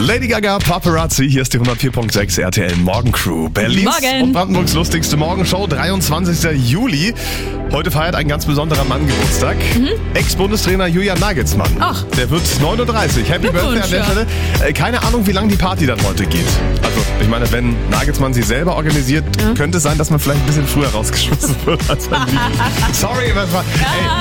Lady Gaga, Paparazzi, hier ist die 104.6 RTL Morgencrew. Berlins Morgen. und Brandenburgs lustigste Morgenshow, 23. Juli. Heute feiert ein ganz besonderer Mann Geburtstag. Ex-Bundestrainer Julian Nagelsmann. Ach. Der wird 39. Happy Birthday an der ja. Stelle. Keine Ahnung, wie lange die Party dann heute geht. Also, ich meine, wenn Nagelsmann sie selber organisiert, könnte es sein, dass man vielleicht ein bisschen früher rausgeschmissen wird. Als Sorry, was war... Ey,